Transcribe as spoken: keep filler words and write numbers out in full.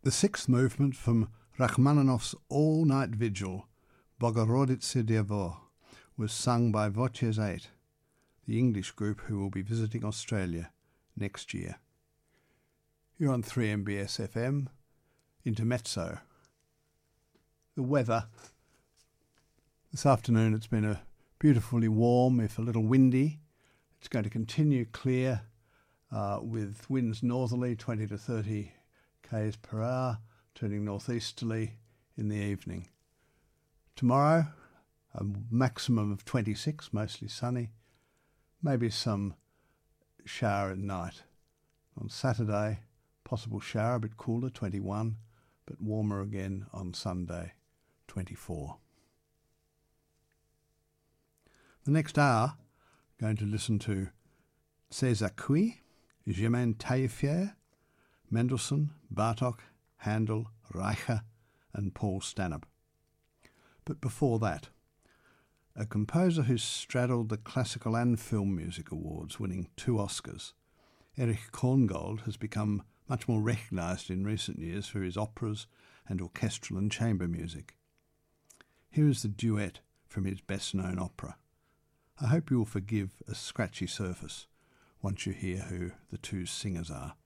The sixth movement from Rachmaninoff's all-night vigil, Bogorodice Dievo, was sung by Voces eight, the English group who will be visiting Australia next year. You're on three M B S F M, Intermezzo. The weather. This afternoon it's been a beautifully warm, if a little windy. It's going to continue clear uh, with winds northerly, twenty to thirty k's per hour, turning northeasterly in the evening. Tomorrow, a maximum of twenty-six, mostly sunny, maybe some shower at night. On Saturday, possible shower, a bit cooler, twenty-one, but warmer again on Sunday, twenty-four. The next hour, going to listen to César Cui, Germaine Taillefer, Mendelssohn, Bartók, Handel, Reicher and Paul Stanhope. But before that, a composer who straddled the classical and film music awards, winning two Oscars, Erich Korngold, has become much more recognised in recent years for his operas and orchestral and chamber music. Here is the duet from his best-known opera. I hope you will forgive a scratchy surface once you hear who the two singers are.